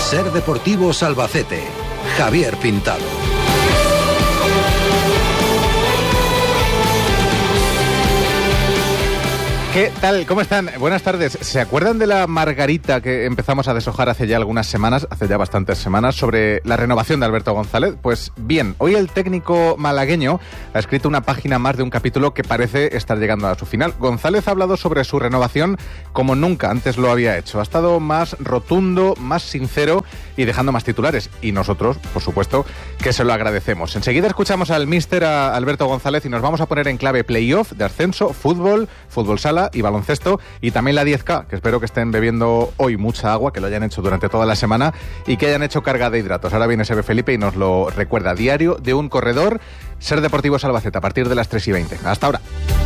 Ser Deportivos Albacete. Javier Pintado. ¿Qué tal? ¿Cómo están? Buenas tardes. ¿Se acuerdan de la margarita que empezamos a deshojar hace ya algunas semanas, hace ya bastantes semanas, sobre la renovación de Alberto González? Pues bien, hoy el técnico malagueño ha escrito una página más de un capítulo que parece estar llegando a su final. González ha hablado sobre su renovación como nunca antes lo había hecho. Ha estado más rotundo, más sincero y dejando más titulares. Y nosotros, por supuesto, que se lo agradecemos. Enseguida escuchamos al míster Alberto González y nos vamos a poner en clave playoff, de ascenso, fútbol sala y baloncesto, y también la 10K, que espero que estén bebiendo hoy mucha agua, que lo hayan hecho durante toda la semana y que hayan hecho carga de hidratos. Ahora viene Sebe Felipe y nos lo recuerda. Diario de un corredor, Ser Deportivos Albacete, a partir de las 3:20. Hasta ahora.